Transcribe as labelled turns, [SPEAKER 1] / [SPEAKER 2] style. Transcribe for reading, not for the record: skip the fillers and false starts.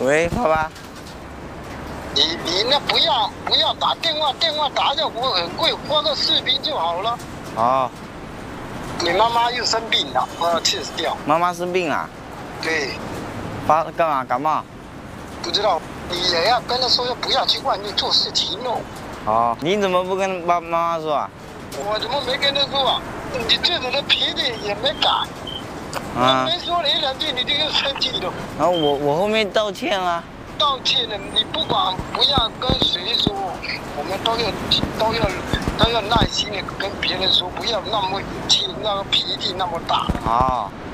[SPEAKER 1] 喂，爸爸。
[SPEAKER 2] 你那不要打电话，电话打下我很贵，发个视频就好了。
[SPEAKER 1] 哦。
[SPEAKER 2] 你妈妈又生病了，我要气死掉。
[SPEAKER 1] 妈妈生病了？
[SPEAKER 2] 对。
[SPEAKER 1] 干嘛？感冒？
[SPEAKER 2] 不知道，你也要跟她说，不要去外面做事情哦。
[SPEAKER 1] 哦，你怎么不跟妈妈说啊？
[SPEAKER 2] 我怎么没跟她说啊？你这种的脾气也没改。我没说你2句，你就又生气了。
[SPEAKER 1] 然后我后面道歉了。
[SPEAKER 2] 道歉了，你不管不要跟谁说，我们都要耐心的跟别人说，不要那么气，那个脾气那么大。
[SPEAKER 1] 好。